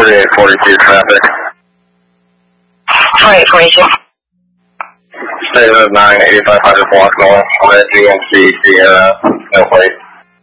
4842 traffic. 4842. State of 9, 8500 block north, red GMC Sierra, no plate.